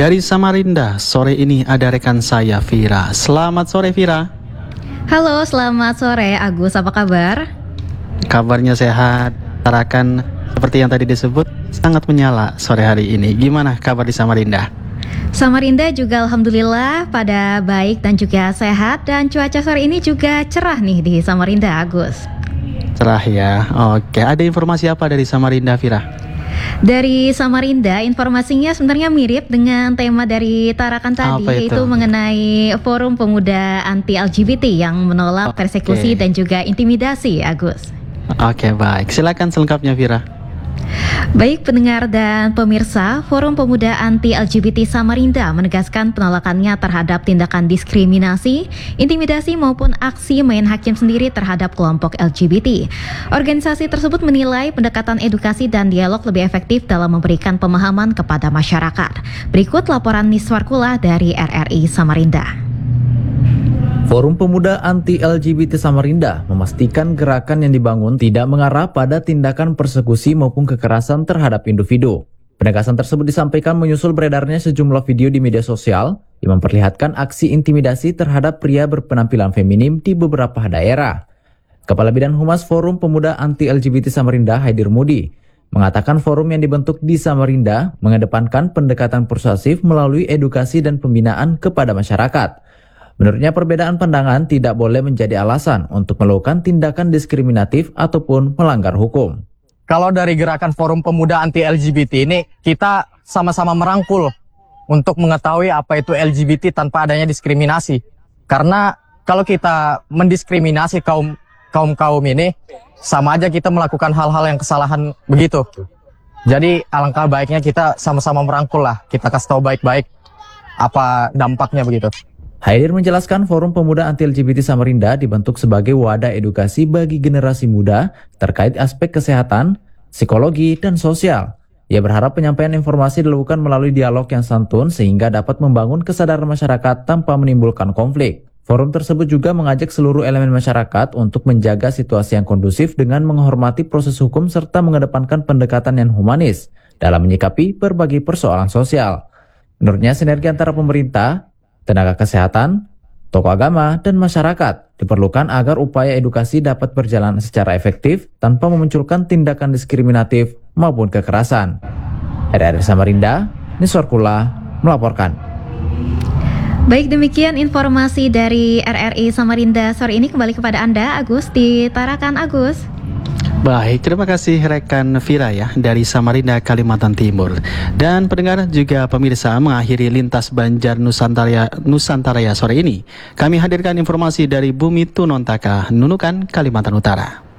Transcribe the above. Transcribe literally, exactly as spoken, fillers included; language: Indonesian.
Dari Samarinda, sore ini ada rekan saya Vira. Selamat sore Vira. Halo, selamat sore Agus, apa kabar? Kabarnya sehat. Tarakan seperti yang tadi disebut sangat menyala sore hari ini. Gimana kabar di Samarinda? Samarinda juga alhamdulillah pada baik dan juga sehat. Dan cuaca sore ini juga cerah nih di Samarinda, Agus. Cerah ya. Oke, ada informasi apa dari Samarinda Vira? Dari Samarinda, informasinya sebenarnya mirip dengan tema dari Tarakan tadi, Apa itu? yaitu mengenai Forum Pemuda Anti L G B T yang menolak persekusi Oke. dan juga intimidasi, Agus. Oke, baik. Silakan selengkapnya Vira. Baik pendengar dan pemirsa, Forum Pemuda Anti L G B T Samarinda menegaskan penolakannya terhadap tindakan diskriminasi, intimidasi maupun aksi main hakim sendiri terhadap kelompok L G B T. Organisasi tersebut menilai pendekatan edukasi dan dialog lebih efektif dalam memberikan pemahaman kepada masyarakat. Berikut laporan Niswarkula dari R R I Samarinda. Forum Pemuda Anti-L G B T Samarinda memastikan gerakan yang dibangun tidak mengarah pada tindakan persekusi maupun kekerasan terhadap individu. Penegasan tersebut disampaikan menyusul beredarnya sejumlah video di media sosial yang memperlihatkan aksi intimidasi terhadap pria berpenampilan feminim di beberapa daerah. Kepala Bidang Humas Forum Pemuda Anti-L G B T Samarinda, Haidir Mudi, mengatakan forum yang dibentuk di Samarinda mengedepankan pendekatan persuasif melalui edukasi dan pembinaan kepada masyarakat. Menurutnya, perbedaan pandangan tidak boleh menjadi alasan untuk melakukan tindakan diskriminatif ataupun melanggar hukum. Kalau dari gerakan Forum Pemuda Anti-L G B T ini, kita sama-sama merangkul untuk mengetahui apa itu L G B T tanpa adanya diskriminasi. Karena kalau kita mendiskriminasi kaum kaum kaum ini, sama aja kita melakukan hal-hal yang kesalahan begitu. Jadi alangkah baiknya kita sama-sama merangkul lah, kita kasih tahu baik-baik apa dampaknya begitu. Haidir menjelaskan Forum Pemuda Anti-L G B T Samarinda dibentuk sebagai wadah edukasi bagi generasi muda terkait aspek kesehatan, psikologi, dan sosial. Ia berharap penyampaian informasi dilakukan melalui dialog yang santun sehingga dapat membangun kesadaran masyarakat tanpa menimbulkan konflik. Forum tersebut juga mengajak seluruh elemen masyarakat untuk menjaga situasi yang kondusif dengan menghormati proses hukum serta mengedepankan pendekatan yang humanis dalam menyikapi berbagai persoalan sosial. Menurutnya, sinergi antara pemerintah, tenaga kesehatan, tokoh agama, dan masyarakat diperlukan agar upaya edukasi dapat berjalan secara efektif tanpa memunculkan tindakan diskriminatif maupun kekerasan. R R I Samarinda, Niswarkula melaporkan. Baik, demikian informasi dari R R I Samarinda sore ini. Kembali kepada Anda, Agus, di Tarakan, Agus. Baik, terima kasih rekan Vira ya dari Samarinda, Kalimantan Timur. Dan pendengar juga pemirsa, mengakhiri Lintas Banjar Nusantara Nusantara sore ini. Kami hadirkan informasi dari Bumi Tunontaka, Nunukan, Kalimantan Utara.